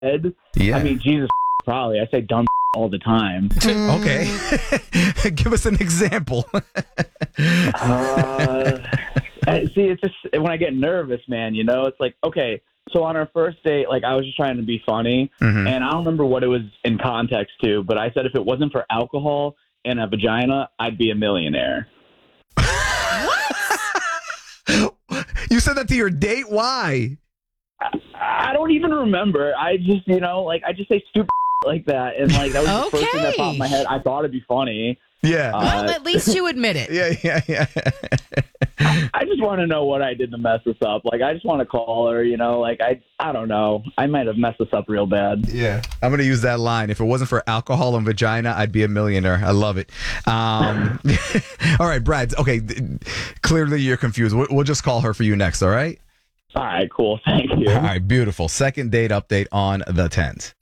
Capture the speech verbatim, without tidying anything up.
head, Yeah. I mean, Jesus, probably. I say dumb all the time. Okay. Give us an example. Uh, and see, it's just when I get nervous, man, you know, it's like, okay, so on our first date, like I was just trying to be funny, Mhm. and I don't remember what it was in context to, but I said if it wasn't for alcohol and a vagina, I'd be a millionaire. You said that to your date? Why? I, I don't even remember. I just, you know, like I just say stupid like that, and like that was the first thing that popped in my head. I thought it'd be funny. Yeah. Uh, Well, at least you admit it. yeah, yeah, yeah. I just want to know what I did to mess this up. Like, I just want to call her, you know, like, I I don't know. I might have messed this up real bad. Yeah. I'm going to use that line. If it wasn't for alcohol and vagina, I'd be a millionaire. I love it. Um, all right, Brad. Okay. Clearly you're confused. We'll, we'll just call her for you next, all right? All right, cool. Thank you. All right, beautiful. Second date update on the tens.